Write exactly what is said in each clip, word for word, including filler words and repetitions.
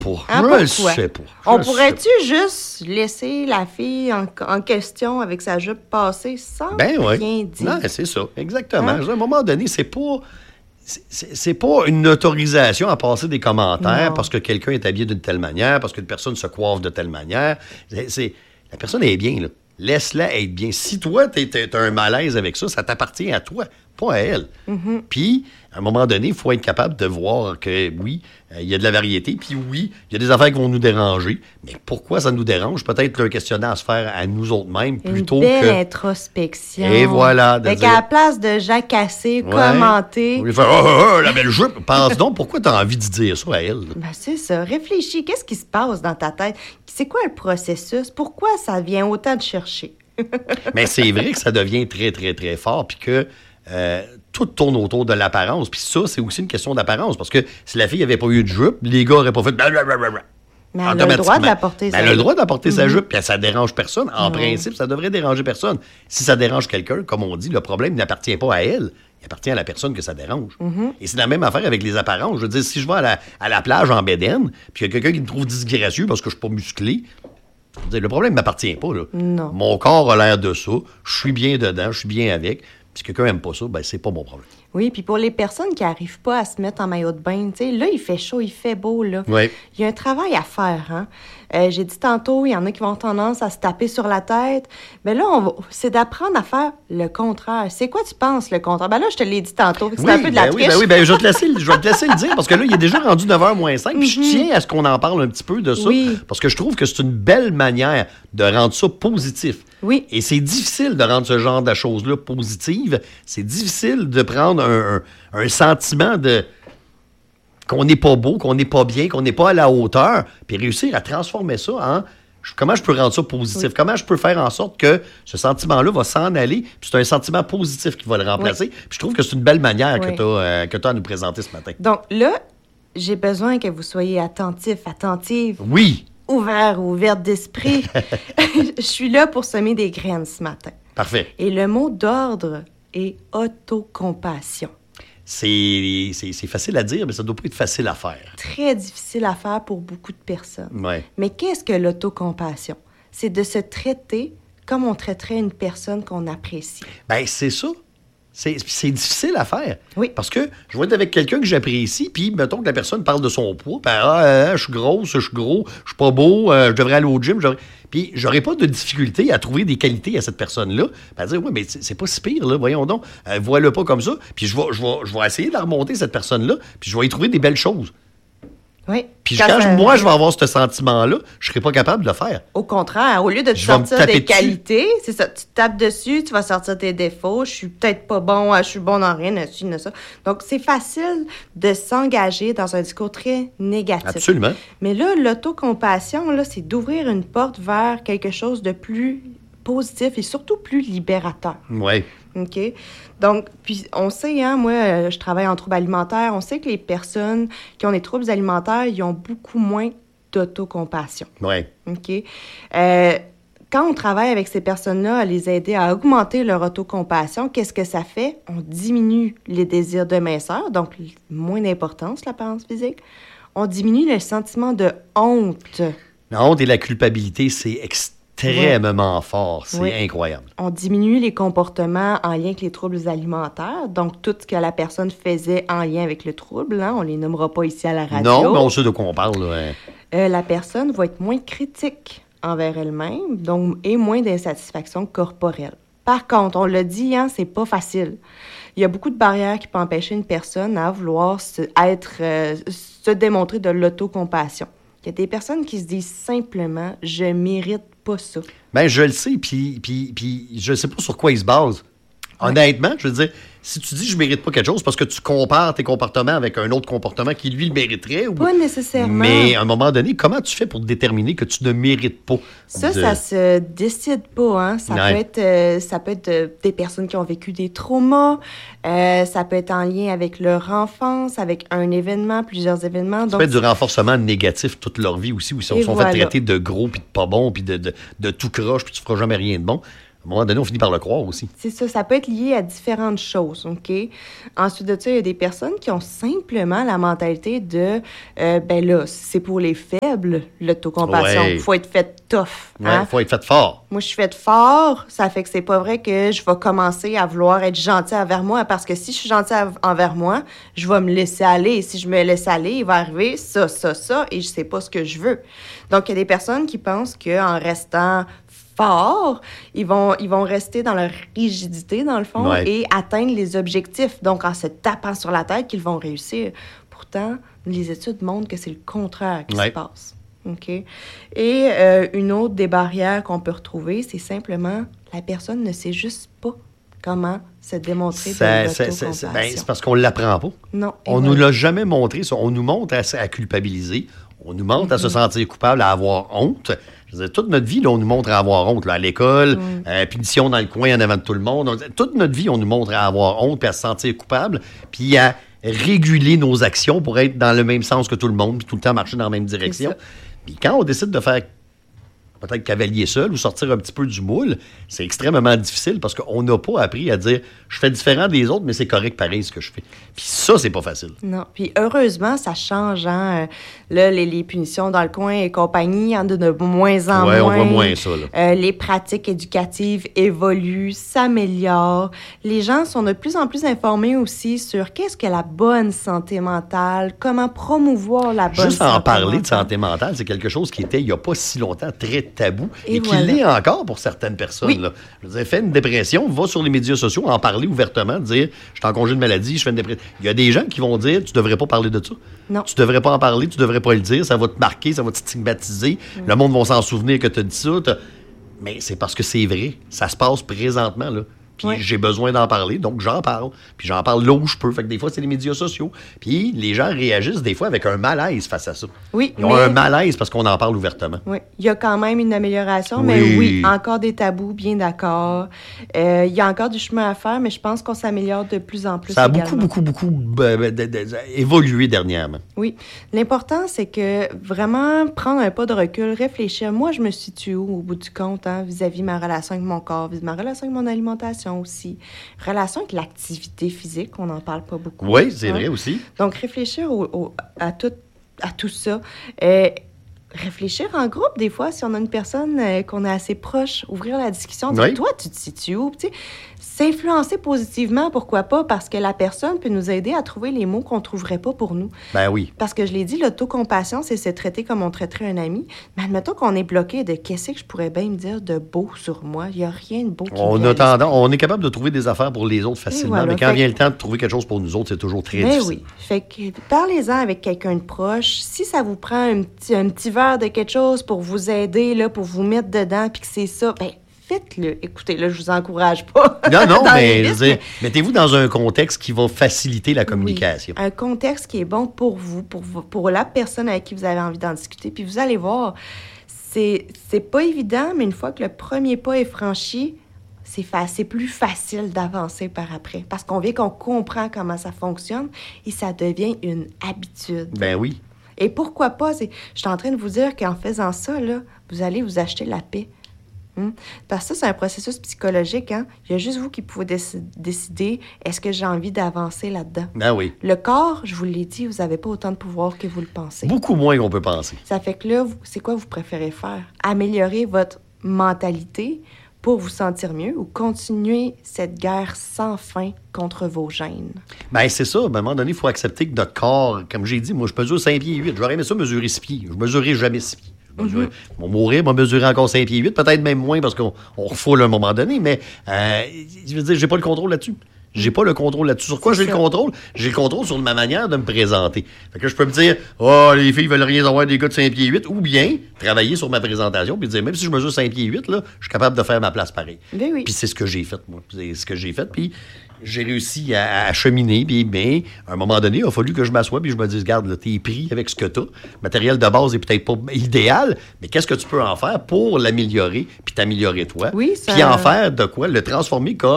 pas. Hein, je le pourquoi? sais pas. Je On le pourrait-tu sais juste laisser la fille en, en question avec sa jupe passée sans Ben oui. rien dire? Non, c'est ça, exactement. Hein? À un moment donné, c'est pas... C'est, c'est- c'est pas une autorisation à passer des commentaires Non. parce que quelqu'un est habillé d'une telle manière, parce qu'une personne se coiffe de telle manière. C'est, c'est- la personne est bien, là. Laisse-la être bien. Si toi, t'es, t'es- t'as un malaise avec ça, ça t'appartient à toi, pas à elle. Mm-hmm. Puis, à un moment donné, il faut être capable de voir que, oui, euh, il y a de la variété, puis oui, il y a des affaires qui vont nous déranger. Mais pourquoi ça nous dérange? Peut-être un questionnaire à se faire à nous autres mêmes Une plutôt belle que... introspection. Et voilà, de Fait dire- qu'à la place de jacasser, Ouais. commenter, On lui fait oh, oh, oh, la belle jupe. Pense donc, pourquoi tu as envie de dire ça à elle? là? ben c'est ça. Réfléchis. Qu'est-ce qui se passe dans ta tête? C'est quoi le processus? Pourquoi ça vient autant de chercher? Mais c'est vrai que ça devient très, très, très fort, puis que euh, tout tourne autour de l'apparence. Puis ça, c'est aussi une question d'apparence, parce que si la fille n'avait pas eu de jupe, les gars n'auraient pas fait blablabla. Mais elle a le droit de la porter, Ben, sa elle a le jupe. droit de la porter sa Mhm. jupe, puis ça dérange personne. En Non. principe, ça devrait déranger personne. Si ça dérange quelqu'un, comme on dit, le problème n'appartient pas à elle. Il appartient à la personne que ça dérange. Mhm. Et c'est la même affaire avec les apparences. Je veux dire, si je vais à la, à la plage en bédaine, puis il y a quelqu'un qui me trouve disgracieux parce que je suis pas musclé, je veux dire, le problème ne m'appartient pas. Là. Non. Mon corps a l'air de ça. Je suis bien dedans, je suis bien avec. Puis si quelqu'un n'aime pas ça, ben c'est pas mon problème. Oui, puis pour les personnes qui n'arrivent pas à se mettre en maillot de bain, tu sais, là, il fait chaud, il fait beau, là. Oui. Il y a un travail à faire, hein. Euh, j'ai dit tantôt, il y en a qui vont avoir tendance à se taper sur la tête. Mais là, on va... c'est d'apprendre à faire le contraire. C'est quoi tu penses, le contraire? Ben là, je te l'ai dit tantôt, fait que c'est Oui, un peu de la ben oui, triche. ben oui, ben je vais te laisser, le- je vais te laisser le dire parce que là, il est déjà rendu neuf heures moins cinq. Puis je tiens à ce qu'on en parle un petit peu de ça. Oui. Parce que je trouve que c'est une belle manière de rendre ça positif. Oui. Et c'est difficile de rendre ce genre de choses-là positives. C'est difficile de prendre un, un- un sentiment de qu'on n'est pas beau, qu'on n'est pas bien, qu'on n'est pas à la hauteur, puis réussir à transformer ça en je- comment je peux rendre ça positif? Oui. Comment je peux faire en sorte que ce sentiment-là va s'en aller, puis c'est un sentiment positif qui va le remplacer. Puis je trouve que c'est une belle manière Oui. que tu as à nous présenter ce matin. Donc là, j'ai besoin que vous soyez attentifs, attentives, Oui, ouverts ou ouvertes d'esprit. Je suis là pour semer des graines ce matin. parfait. Et le mot d'ordre est autocompassion. C'est c'est- c'est facile à dire, mais ça doit pas être facile à faire. Très difficile à faire pour beaucoup de personnes. Ouais. Mais qu'est-ce que l'autocompassion? C'est de se traiter comme on traiterait une personne qu'on apprécie. Ben, c'est ça. C'est c'est difficile à faire. Oui. Parce que je vais être avec quelqu'un que j'apprécie, puis mettons que la personne parle de son poids, puis ah, euh, je suis grosse, je suis gros, je suis pas beau, euh, je devrais aller au gym. je devrais- Puis j'aurais pas de difficulté à trouver des qualités à cette personne-là. Puis à dire, oui, mais c'est c'est pas si pire, là, voyons donc. Euh, vois-le pas comme ça. Puis je vais, je, vais, je vais essayer de la remonter, cette personne-là, puis je vais y trouver des belles choses. Oui. Puis quand, ça- je- moi, je vais avoir ce sentiment-là, je serai pas capable de le faire. Au contraire, au lieu de te Je vais me sortir taper des dessus. qualités, c'est ça, tu te tapes dessus, tu vas sortir tes défauts, je suis peut-être pas bon, je suis bon dans rien, je suis dans ça. Donc, c'est facile de s'engager dans un discours très négatif. Absolument. Mais là, l'autocompassion, là, c'est d'ouvrir une porte vers quelque chose de plus positif et surtout plus libérateur. Oui. OK? Donc, puis on sait, hein, moi, euh, je travaille en troubles alimentaires, on sait que les personnes qui ont des troubles alimentaires, ils ont beaucoup moins d'autocompassion. Oui. OK? Euh, quand on travaille avec ces personnes-là, à les aider à augmenter leur autocompassion, qu'est-ce que ça fait? On diminue les désirs de minceur, donc moins d'importance, l'apparence physique. On diminue le sentiment de honte. La honte et la culpabilité, c'est extrêmement fort. C'est Oui. incroyable. On diminue les comportements en lien avec les troubles alimentaires, donc tout ce que la personne faisait en lien avec le trouble, hein, on les nommera pas ici à la radio. Non, mais on sait de quoi on parle. Là, hein. Euh, la personne va être moins critique envers elle-même, donc et moins d'insatisfaction corporelle. Par contre, on l'a dit, hein, c'est pas facile. Il y a beaucoup de barrières qui peuvent empêcher une personne à vouloir se, être, euh, se démontrer de l'autocompassion. Il y a des personnes qui se disent simplement « je mérite pas ça ». Ben, je le sais, puis, puis, puis je sais pas sur quoi ils se basent. Honnêtement, je veux dire, si tu dis je mérite pas quelque chose parce que tu compares tes comportements avec un autre comportement qui, lui, le mériterait. Ou... Pas nécessairement. Mais à un moment donné, comment tu fais pour déterminer que tu ne mérites pas? Ça, de- ça se décide pas, hein. Ça Ouais. peut être, euh, ça peut être euh, des personnes qui ont vécu des traumas, euh, ça peut être en lien avec leur enfance, avec un événement, plusieurs événements. Ça peut être du renforcement négatif toute leur vie aussi, où ils se Et sont voilà. fait traiter de gros, puis de pas bon, puis de, de, de tout croche, puis tu feras jamais rien de bon. un moment donné, on finit par le croire aussi. C'est ça, ça peut être lié à différentes choses, OK? Ensuite de ça, il y a des personnes qui ont simplement la mentalité de, euh, ben là, c'est pour les faibles, l'autocompassion. Il Ouais. faut être fait tough. Il Hein? faut être fait fort. Moi, je suis faite fort, ça fait que c'est pas vrai que je vais commencer à vouloir être gentil envers moi, parce que si je suis gentil av- envers moi, je vais me laisser aller. Si je me laisse aller, il va arriver ça, ça, ça, et je sais pas ce que je veux. Donc, il y a des personnes qui pensent qu'en restant fort, ils vont, ils vont rester dans leur rigidité, dans le fond, Ouais. et atteindre les objectifs. Donc, en se tapant sur la tête, qu'ils vont réussir. Pourtant, les études montrent que c'est le contraire qui Ouais. se passe. OK? Et euh, une autre des barrières qu'on peut retrouver, c'est simplement la personne ne sait juste pas comment se démontrer Ça- de ça- ça- l'autocompassion. ça- ben, c'est parce qu'on ne l'apprend pas. Non. et On ne nous voilà. l'a jamais montré, ça. On nous montre à, à culpabiliser. On nous montre à se sentir coupable, à avoir honte. Je veux dire, toute notre vie, là, on nous montre à avoir honte. Là, à l'école, euh, punition dans le coin en avant de tout le monde. On- toute notre vie, on nous montre à avoir honte, puis à se sentir coupable, puis à réguler nos actions pour être dans le même sens que tout le monde, puis tout le temps marcher dans la même direction. ça. Puis quand on décide de faire peut-être cavalier seul ou sortir un petit peu du moule, c'est extrêmement difficile parce qu'on n'a pas appris à dire je fais différent des autres, mais c'est correct pareil ce que je fais. Puis ça, c'est pas facile. Non. Puis heureusement, ça change. Hein? Euh, Là, les, les punitions dans le coin et compagnie, il y en a de moins en Ouais, on moins. voit moins ça, là. Euh, les pratiques éducatives évoluent, s'améliorent. Les gens sont de plus en plus informés aussi sur qu'est-ce que la bonne santé mentale, comment promouvoir la bonne Juste santé en parler de mentale. santé mentale, c'est quelque chose qui était, il n'y a pas si longtemps, très tabou et, Et qui voilà. l'est encore pour certaines personnes. Oui. Là. Je veux dire, fais une dépression, va sur les médias sociaux, en parler ouvertement, dire je suis en congé de maladie, je fais une dépression. Il y a des gens qui vont dire tu devrais pas parler de ça. Non. Tu devrais pas en parler, tu devrais pas le dire, ça va te marquer, ça va te stigmatiser. Mm. Le monde va s'en souvenir que tu as dit ça. t'as- Mais c'est parce que c'est vrai. Ça se passe présentement, là. Puis Oui. j'ai besoin d'en parler, donc j'en parle. Puis j'en parle là où je peux. Fait que des fois, c'est les médias sociaux. Puis les gens réagissent des fois avec un malaise face à ça. Oui, Ils ont mais- un malaise parce qu'on en parle ouvertement. Oui, il y a quand même une amélioration, Oui. mais oui, encore des tabous, bien d'accord. Euh, il y a encore du chemin à faire, mais je pense qu'on s'améliore de plus en plus. Ça a également. beaucoup, beaucoup, beaucoup euh, de- de- de- évolué dernièrement. Oui. L'important, c'est que vraiment prendre un pas de recul, réfléchir. Moi, je me situe où au bout du compte, hein, vis-à-vis ma relation avec mon corps, vis-à-vis ma relation avec mon alimentation aussi, relation avec l'activité physique, on n'en parle pas beaucoup. Oui, c'est hein. vrai aussi. Donc, réfléchir au- au- à, tout, à tout ça. Euh, réfléchir en groupe, des fois, si on a une personne euh, qu'on est assez proche, ouvrir la discussion, dire, Oui. toi, tu te situes où? Tu sais, s'influencer positivement, pourquoi pas? Parce que la personne peut nous aider à trouver les mots qu'on ne trouverait pas pour nous. Ben oui. Parce que je l'ai dit, l'autocompassion, c'est se traiter comme on traiterait un ami. Mais admettons qu'on est bloqué de qu'est-ce que je pourrais bien me dire de beau sur moi. Il n'y a rien de beau qui me On vient a à l'esprit. tendance, on est capable de trouver des affaires pour les autres facilement, voilà. mais quand Fait vient que- le temps de trouver quelque chose pour nous autres, c'est toujours très Ben difficile. oui. Fait que parlez-en avec quelqu'un de proche. Si ça vous prend un petit, un petit verre de quelque chose pour vous aider, là, pour vous mettre dedans, puis que c'est ça, ben faites-le. Écoutez, là, je vous encourage pas. Non, non, dans mais les je risques, veux dire, mettez-vous dans un contexte qui va faciliter la Oui. communication. Un contexte qui est bon pour vous, pour, vous- pour la personne avec qui vous avez envie d'en discuter. Puis vous allez voir, c'est, c'est pas évident, mais une fois que le premier pas est franchi, c'est, fa- c'est plus facile d'avancer par après. Parce qu'on vient qu'on comprend comment ça fonctionne et ça devient une habitude. Ben oui. Et pourquoi pas? C'est, je suis en train de vous dire qu'en faisant ça, là, vous allez vous acheter la paix. Hum? Parce que ça, c'est un processus psychologique. Hein? Il y a juste vous qui pouvez déc- décider est-ce que j'ai envie d'avancer là-dedans. Ben oui. Le corps, je vous l'ai dit, vous n'avez pas autant de pouvoir que vous le pensez. Beaucoup moins qu'on peut penser. Ça fait que là, vous- c'est quoi vous préférez faire? Améliorer votre mentalité pour vous sentir mieux ou continuer cette guerre sans fin contre vos gènes? Ben c'est ça. Ben, à un moment donné, il faut accepter que notre corps, comme j'ai dit, moi, je mesure cinq pieds huit. J'aurais aimé ça mesurer six pieds. Je mesurerai jamais six pieds. Je mesurerai- Mm-hmm. Mon mourir, moi, mesurer encore cinq pieds huit, peut-être même moins parce qu'on on refoule à un moment donné, mais euh, je veux dire, j'ai pas le contrôle là-dessus. J'ai pas le contrôle là-dessus. Sur quoi C'est j'ai le ça. contrôle? J'ai le contrôle sur ma manière de me présenter. Fait que je peux me dire, oh, les filles veulent rien avoir des gars de cinq pieds huit, ou bien travailler sur ma présentation puis dire, même si je mesure cinq pieds huit, là, je suis capable de faire ma place pareil. Ben oui. Puis c'est ce que j'ai fait, moi. C'est ce que j'ai fait. Puis j'ai réussi à, à cheminer. Puis, mais à un moment donné, il a fallu que je m'assoie puis je me dise, regarde, là, t'es pris avec ce que t'as. Le matériel de base est peut-être pas idéal, mais qu'est-ce que tu peux en faire pour l'améliorer puis t'améliorer toi? Oui, ça- Puis en faire de quoi? Le transformer comme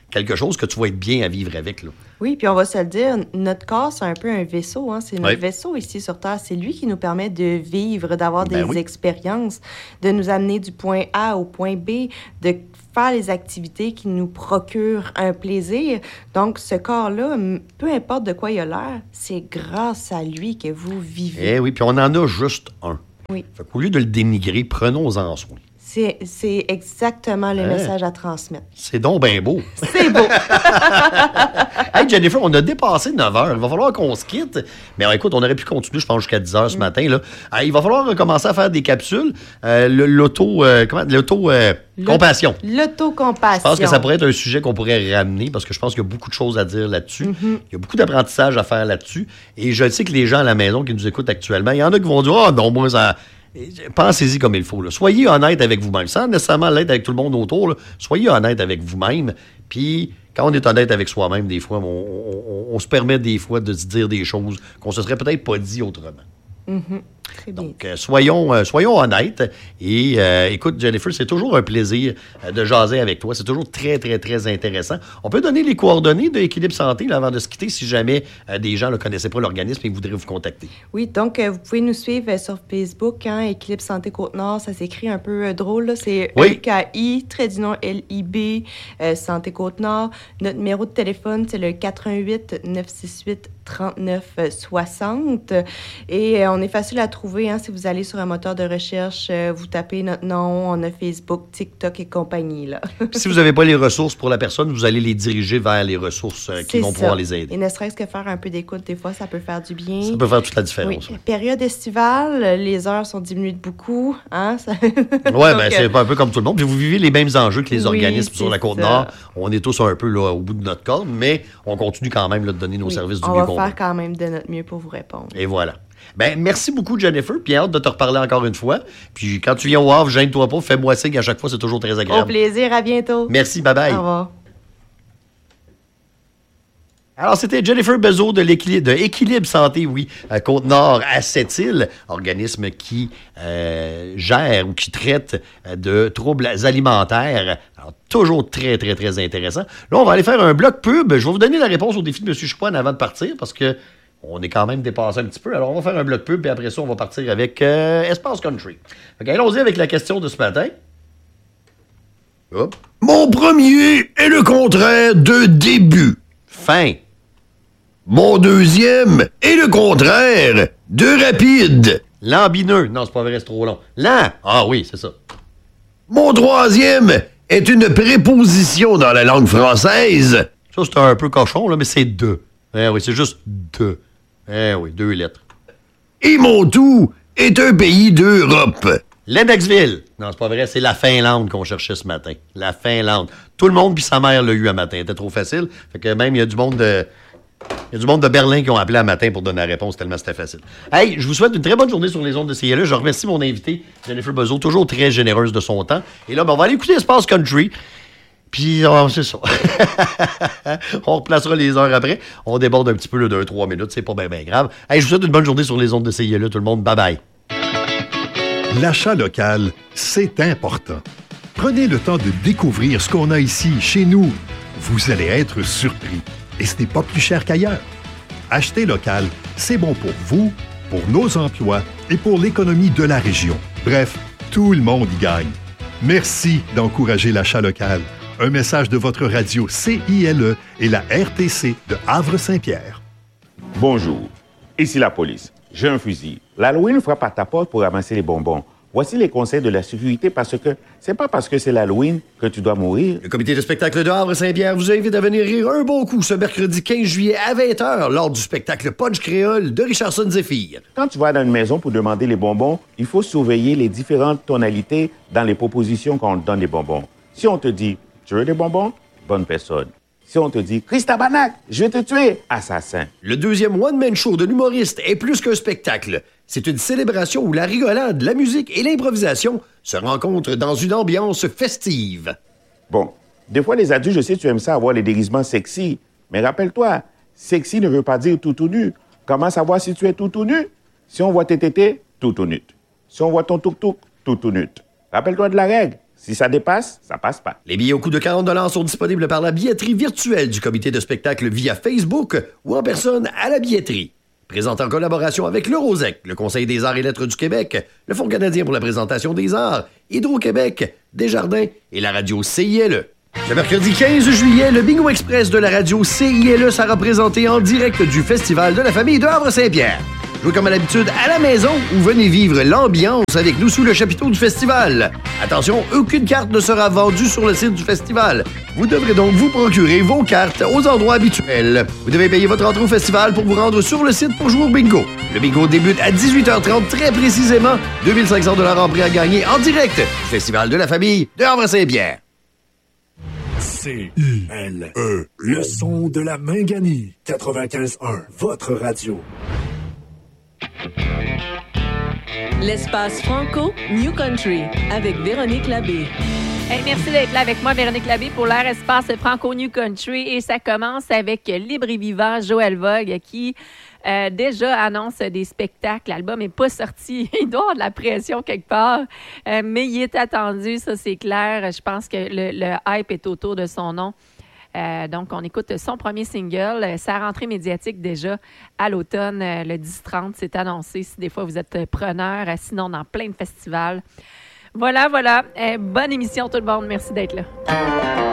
quelque chose que tu vas être bien à vivre avec, là. Oui, puis on va se le dire, notre corps, c'est un peu un vaisseau. Hein? C'est notre oui. vaisseau ici sur Terre. C'est lui qui nous permet de vivre, d'avoir ben des oui. expériences, de nous amener du point A au point B, de faire les activités qui nous procurent un plaisir. Donc, ce corps-là, peu importe de quoi il a l'air, c'est grâce à lui que vous vivez. Eh oui, puis on en a juste un. Oui. Fait qu'au lieu de le dénigrer, prenons-en soin. C'est, c'est exactement le hein? message à transmettre. C'est donc bien beau. C'est beau. Hey Jennifer, on a dépassé neuf heures. Il va falloir qu'on se quitte. Mais euh, écoute, on aurait pu continuer, je pense, jusqu'à dix heures ce mm. matin. Là. Euh, il va falloir commencer à faire des capsules. Euh, le, l'auto... Euh, comment? L'auto... Euh, compassion. L'autocompassion. Je pense que ça pourrait être un sujet qu'on pourrait ramener parce que je pense qu'il y a beaucoup de choses à dire là-dessus. Mm-hmm. Il y a beaucoup d'apprentissage à faire là-dessus. Et je sais que les gens à la maison qui nous écoutent actuellement, il y en a qui vont dire « Ah, oh, non, moi, ça... » Pensez-y comme il faut. Là. Soyez honnête avec vous-même. Sans nécessairement l'être avec tout le monde autour. Là. Soyez honnête avec vous-même. Puis, quand on est honnête avec soi-même, des fois, on, on, on se permet des fois de se dire des choses qu'on se serait peut-être pas dit autrement. Mm-hmm. Très bien. Donc, euh, soyons, euh, soyons honnêtes. Et euh, écoute, Jennifer, c'est toujours un plaisir euh, de jaser avec toi. C'est toujours très, très, très intéressant. On peut donner les coordonnées de Équilibre Santé là, avant de se quitter si jamais euh, des gens ne connaissaient pas l'organisme et voudraient vous contacter. Oui, donc euh, vous pouvez nous suivre sur Facebook, hein, Équilibre Santé Côte-Nord. Ça s'écrit un peu euh, drôle. Là. C'est oui. E K I, trait d'union L I B, euh, Santé Côte-Nord. Notre numéro de téléphone, c'est le quatre un huit, neuf six huit, trente-neuf soixante. Et euh, on est facile à trouver hein, si vous allez sur un moteur de recherche, euh, vous tapez notre nom, on a Facebook, TikTok et compagnie. Là. Si vous n'avez pas les ressources pour la personne, vous allez les diriger vers les ressources euh, qui C'est vont ça. pouvoir les aider. Et ne serait-ce que faire un peu d'écoute, des fois, ça peut faire du bien. Ça peut faire toute la différence. Oui. Ouais. Période estivale, les heures sont diminuées de beaucoup. Hein? Ça... Oui, bien, c'est un peu comme tout le monde. Puis vous vivez les mêmes enjeux que les oui, organismes sur la Côte-Nord. On est tous un peu là, au bout de notre corde, mais on continue quand même là, de donner nos oui. services du on mieux va qu'on faire peut. quand même de notre mieux pour vous répondre. Et voilà. Ben, merci beaucoup, Jennifer. Puis hâte de te reparler encore une fois. Puis quand tu viens au Havre, gêne-toi pas, fais-moi signe à chaque fois, c'est toujours très agréable. Au plaisir, à bientôt. Merci, bye-bye. Au revoir. Alors, c'était Jennifer Bezeau de l'équilibre, de Équilibre Santé, oui, à Côte-Nord, à Sept-Îles, organisme qui euh, gère ou qui traite de troubles alimentaires. Alors, toujours très, très, très intéressant. Là, on va aller faire un bloc pub. Je vais vous donner la réponse au défi de M. Chouane avant de partir parce que on est quand même dépassé un petit peu. Alors, on va faire un bloc pub, puis après ça, on va partir avec euh, Espace Country. Okay, allons-y avec la question de ce matin. Hop. Mon premier est le contraire de début. Fin. Mon deuxième est le contraire de rapide. Lambineux. Non, c'est pas vrai, c'est trop long. Lent. Ah oui, c'est ça. Mon troisième est une préposition dans la langue française. Ça, c'est un peu cochon, là, mais c'est deux. Eh oui, c'est juste deux. Eh oui, deux lettres. Et mon tout est un pays d'Europe. Lennoxville. Non, c'est pas vrai, c'est la Finlande qu'on cherchait ce matin. La Finlande. Tout le monde puis sa mère l'a eu un matin. C'était trop facile. Fait que même, il y a du monde de... Il y a du monde de Berlin qui ont appelé un matin pour donner la réponse tellement c'était facile. Hey, je vous souhaite une très bonne journée sur les ondes de C L E. Je remercie mon invité, Jennifer Bezeau, toujours très généreuse de son temps. Et là, ben, on va aller écouter Espace Country. Puis, oh, c'est ça. On replacera les heures après. On déborde un petit peu de trois minutes. C'est pas bien ben grave. Hey, je vous souhaite une bonne journée sur les ondes de C L E, tout le monde. Bye-bye. L'achat local, c'est important. Prenez le temps de découvrir ce qu'on a ici, chez nous. Vous allez être surpris. Et ce n'est pas plus cher qu'ailleurs. Acheter local, c'est bon pour vous, pour nos emplois et pour l'économie de la région. Bref, tout le monde y gagne. Merci d'encourager l'achat local. Un message de votre radio C I L E et la R T C de Havre-Saint-Pierre. Bonjour, ici la police. J'ai un fusil. L'Halloween frappe à ta porte pour ramasser les bonbons. Voici les conseils de la sécurité parce que c'est pas parce que c'est l'Halloween que tu dois mourir. Le comité de spectacle de Havre-Saint-Pierre vous invite à venir rire un bon coup ce mercredi quinze juillet à vingt heures lors du spectacle Punch Créole de Richardson Zephyr. Quand tu vas dans une maison pour demander les bonbons, il faut surveiller les différentes tonalités dans les propositions quand on te donne les bonbons. Si on te dit « Tu veux des bonbons? » Bonne personne. Si on te dit « Christabanac, je vais te tuer! » Assassin. Le deuxième one-man show de l'humoriste est plus qu'un spectacle. C'est une célébration où la rigolade, la musique et l'improvisation se rencontrent dans une ambiance festive. Bon, des fois, les adultes, je sais, tu aimes ça avoir les déguisements sexy. Mais rappelle-toi, sexy ne veut pas dire tout tout nu. Comment savoir si tu es tout tout nu? Si on voit tes tétés, tout tout nu. Si on voit ton tuk-tuk, tout tout nu. Rappelle-toi de la règle. Si ça dépasse, ça passe pas. Les billets au coût de quarante dollars sont disponibles par la billetterie virtuelle du comité de spectacle via Facebook ou en personne à la billetterie. Présenté en collaboration avec le Rosec, le Conseil des arts et lettres du Québec, le Fonds canadien pour la présentation des arts, Hydro-Québec, Desjardins et la radio C I L E. Le mercredi quinze juillet, le Bingo Express de la radio C I L E sera présenté en direct du Festival de la famille de Havre-Saint-Pierre. Jouez comme à l'habitude à la maison ou venez vivre l'ambiance avec nous sous le chapiteau du festival. Attention, aucune carte ne sera vendue sur le site du festival. Vous devrez donc vous procurer vos cartes aux endroits habituels. Vous devez payer votre entrée au festival pour vous rendre sur le site pour jouer au bingo. Le bingo débute à dix-huit heures trente très précisément. deux mille cinq cents dollars en prix à gagner en direct du Festival de la famille de Havre-Saint-Pierre. C I L E, le son de la Minganie, quatre-vingt-quinze un, votre radio. L'espace franco New Country avec Véronique Labbé. Hey, merci d'être là avec moi, Véronique Labbé, pour l'heure Espace franco New Country. Et ça commence avec Libre et Vivant, Joël Vogue, qui euh, déjà annonce des spectacles. L'album n'est pas sorti. Il doit avoir de la pression quelque part, euh, mais il est attendu, ça c'est clair. Je pense que le, le hype est autour de son nom. Euh, donc, on écoute son premier single. Sa rentrée médiatique déjà à l'automne, le dix trente, c'est annoncé. Si des fois vous êtes preneur, sinon dans plein de festivals. Voilà, voilà. Euh, bonne émission tout le monde. Merci d'être là.